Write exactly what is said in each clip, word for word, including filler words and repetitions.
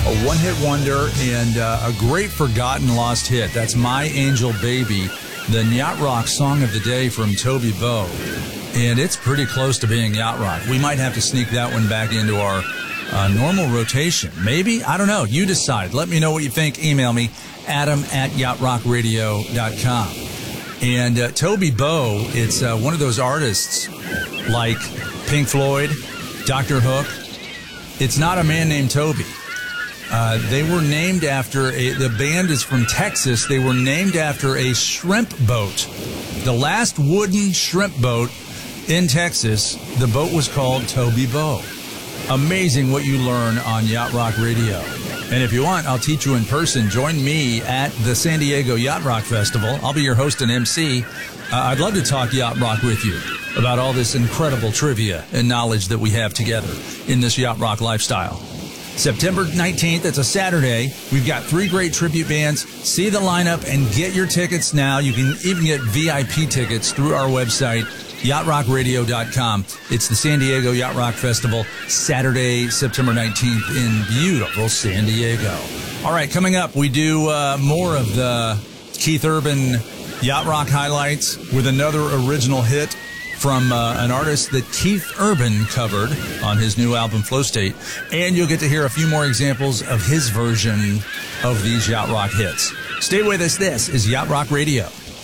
a one-hit wonder and uh, a great forgotten lost hit. That's My Angel Baby, the Yacht Rock song of the day from Toby Bow. And it's pretty close to being Yacht Rock. We might have to sneak that one back into our uh, normal rotation. Maybe? I don't know. You decide. Let me know what you think. Email me, adam at yacht rock radio dot com. And uh, Toby Bow, it's uh, one of those artists like Pink Floyd, Doctor Hook. It's not a man named Toby. Uh, they were named after a, the band is from Texas. They were named after a shrimp boat. The last wooden shrimp boat in Texas, the boat was called Toby Bow. Amazing what you learn on Yacht Rock Radio. And if you want, I'll teach you in person. Join me at the San Diego Yacht Rock Festival. I'll be your host and M C. Uh, I'd love to talk Yacht Rock with you about all this incredible trivia and knowledge that we have together in this Yacht Rock lifestyle. September nineteenth, it's a Saturday. We've got three great tribute bands. See the lineup and get your tickets now. You can even get V I P tickets through our website, yacht rock radio dot com. It's the San Diego Yacht Rock Festival, Saturday, September nineteenth in beautiful San Diego. All right, coming up, we do uh, more of the Keith Urban Yacht Rock highlights with another original hit from uh, an artist that Keith Urban covered on his new album, Flow State. And you'll get to hear a few more examples of his version of these Yacht Rock hits. Stay with us. This is Yacht Rock Radio.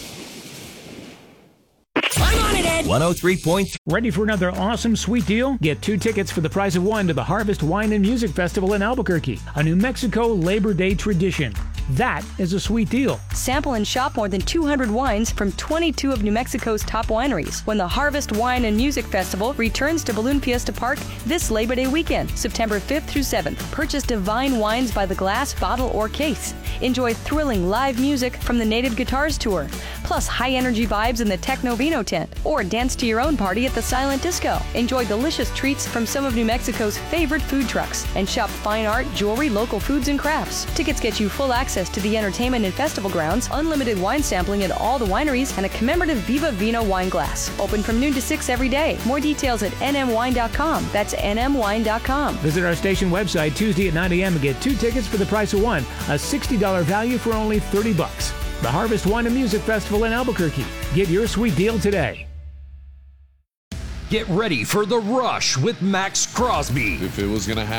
one oh three point three. Ready for another awesome sweet deal? Get two tickets for the price of one to the Harvest Wine and Music Festival in Albuquerque, a New Mexico Labor Day tradition. That is a sweet deal. Sample and shop more than two hundred wines from twenty-two of New Mexico's top wineries when the Harvest Wine and Music Festival returns to Balloon Fiesta Park this Labor Day weekend, September fifth through seventh. Purchase divine wines by the glass, bottle, or case. Enjoy thrilling live music from the Native Guitars Tour, plus high-energy vibes in the Techno Vino tent, or dance to your own party at the Silent Disco. Enjoy delicious treats from some of New Mexico's favorite food trucks, and shop fine art, jewelry, local foods, and crafts. Tickets get you full access to the entertainment and festival grounds, unlimited wine sampling at all the wineries, and a commemorative Viva Vino wine glass. Open from noon to six every day. More details at n m wine dot com. That's n m wine dot com. Visit our station website Tuesday at nine a.m. and get two tickets for the price of one, a sixty dollars value for only thirty bucks. The Harvest Wine and Music Festival in Albuquerque. Get your sweet deal today. Get ready for The Rush with Max Crosby. If it was going to happen.